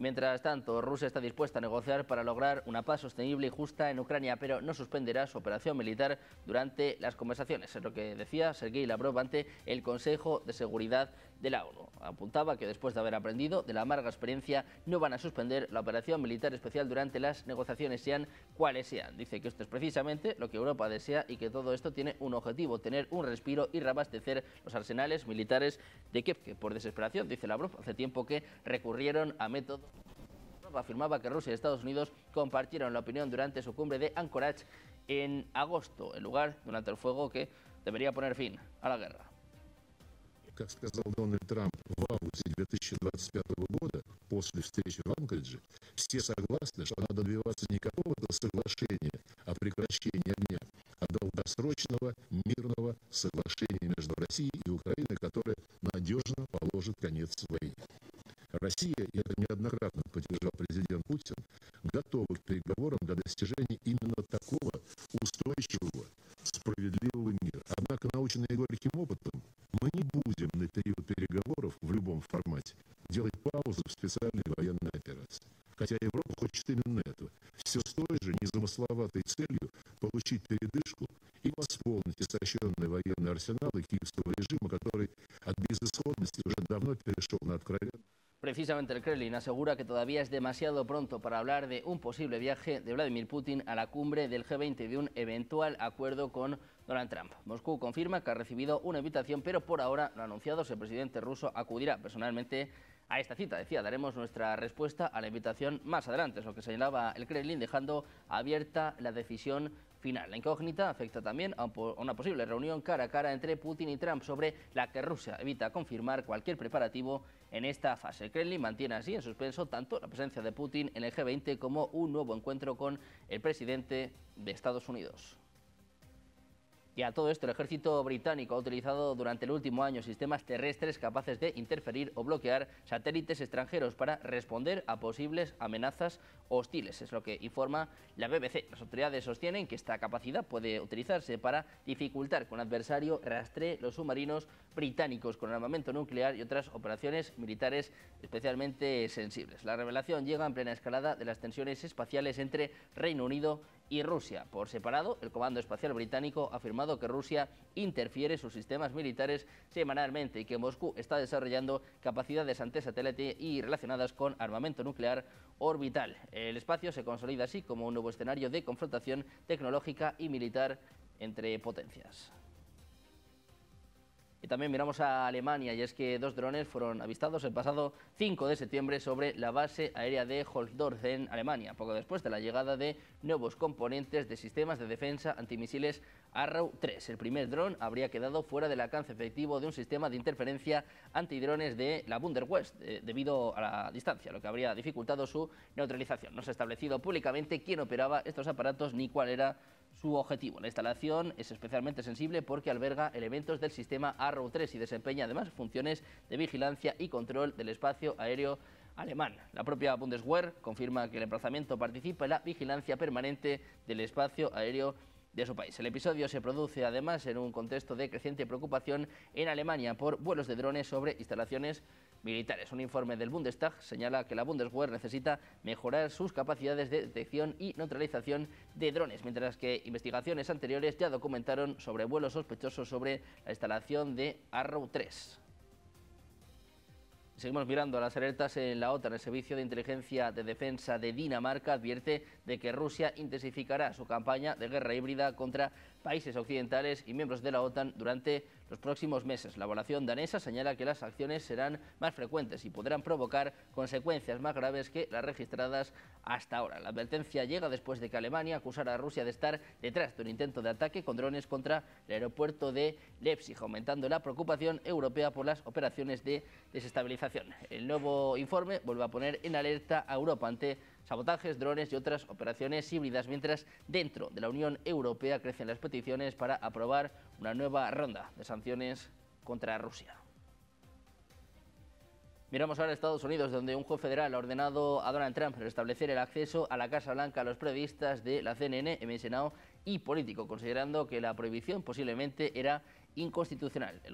Mientras tanto, Rusia está dispuesta a negociar para lograr una paz sostenible y justa en Ucrania, pero no suspenderá su operación militar durante las conversaciones. Es lo que decía Sergei Lavrov ante el Consejo de Seguridad de la ONU. Apuntaba que después de haber aprendido de la amarga experiencia, no van a suspender la operación militar especial durante las negociaciones, sean cuales sean. Dice que esto es precisamente lo que Europa desea y que todo esto tiene un objetivo: tener un respiro y reabastecer los arsenales militares de Kiev, que por desesperación, dice Lavrov, hace tiempo que recurrieron a métodos. Afirmaba que Rusia y Estados Unidos compartieron la opinión durante su cumbre de Anchorage en agosto, el lugar de un alto el fuego que debería poner fin a la guerra. Как сказал Дональд Трамп в августе 2025 года, после встречи в Анкоридже, все согласны, что надо добиваться не какого-то соглашения о прекращении огня, а долгосрочного мирного соглашения между Россией и Украиной, которое надежно положит конец войне. Россия, и это неоднократно поддержал президент Путин, готова к переговорам для достижения именно такого устойчивого, справедливого мира. Однако, наученные горьким опытом, мы не будем на период переговоров в любом формате делать паузу в специальной военной операции. Хотя Европа хочет именно этого. Все с той же незамысловатой целью получить передышку и восполнить истощенный военный арсенал киевского режима, который от безысходности уже давно перешел на откровенность. Precisamente el Kremlin asegura que todavía es demasiado pronto para hablar de un posible viaje de Vladimir Putin a la cumbre del G20 y de un eventual acuerdo con Donald Trump. Moscú confirma que ha recibido una invitación, pero por ahora no ha anunciado si el presidente ruso acudirá personalmente a esta cita. Decía, daremos nuestra respuesta a la invitación más adelante, es lo que señalaba el Kremlin, dejando abierta la decisión final. La incógnita afecta también a una posible reunión cara a cara entre Putin y Trump, sobre la que Rusia evita confirmar cualquier preparativo en esta fase. El Kremlin mantiene así en suspenso tanto la presencia de Putin en el G20 como un nuevo encuentro con el presidente de Estados Unidos. Y a todo esto, el ejército británico ha utilizado durante el último año sistemas terrestres capaces de interferir o bloquear satélites extranjeros para responder a posibles amenazas hostiles. Es lo que informa la BBC. Las autoridades sostienen que esta capacidad puede utilizarse para dificultar que un adversario rastree los submarinos británicos con armamento nuclear y otras operaciones militares especialmente sensibles. La revelación llega en plena escalada de las tensiones espaciales entre Reino Unido y Rusia. Por separado, el Comando Espacial Británico ha afirmado que Rusia interfiere sus sistemas militares semanalmente y que Moscú está desarrollando capacidades antisatélite y relacionadas con armamento nuclear orbital. El espacio se consolida así como un nuevo escenario de confrontación tecnológica y militar entre potencias. Y también miramos a Alemania, y es que 2 drones fueron avistados el pasado 5 de septiembre sobre la base aérea de Holzdorf en Alemania, poco después de la llegada de nuevos componentes de sistemas de defensa antimisiles Arrow 3. El primer dron habría quedado fuera del alcance efectivo de un sistema de interferencia antidrones de la Bundeswehr debido a la distancia, lo que habría dificultado su neutralización. No se ha establecido públicamente quién operaba estos aparatos ni cuál era su objetivo. La instalación es especialmente sensible porque alberga elementos del sistema Arrow 3 y desempeña además funciones de vigilancia y control del espacio aéreo alemán. La propia Bundeswehr confirma que el emplazamiento participa en la vigilancia permanente del espacio aéreo de su país. El episodio se produce además en un contexto de creciente preocupación en Alemania por vuelos de drones sobre instalaciones militares. Un informe del Bundestag señala que la Bundeswehr necesita mejorar sus capacidades de detección y neutralización de drones, mientras que investigaciones anteriores ya documentaron sobre vuelos sospechosos sobre la instalación de Arrow 3. Seguimos mirando a las alertas en la OTAN. El Servicio de Inteligencia de Defensa de Dinamarca advierte de que Rusia intensificará su campaña de guerra híbrida contra países occidentales y miembros de la OTAN durante los próximos meses. La evaluación danesa señala que las acciones serán más frecuentes y podrán provocar consecuencias más graves que las registradas hasta ahora. La advertencia llega después de que Alemania acusara a Rusia de estar detrás de un intento de ataque con drones contra el aeropuerto de Leipzig, aumentando la preocupación europea por las operaciones de desestabilización. El nuevo informe vuelve a poner en alerta a Europa ante sabotajes, drones y otras operaciones híbridas, mientras dentro de la Unión Europea crecen las peticiones para aprobar una nueva ronda de sanciones contra Rusia. Miramos ahora a Estados Unidos, donde un juez federal ha ordenado a Donald Trump restablecer el acceso a la Casa Blanca a los periodistas de la CNN, MSNBC y Político, considerando que la prohibición posiblemente era inconstitucional.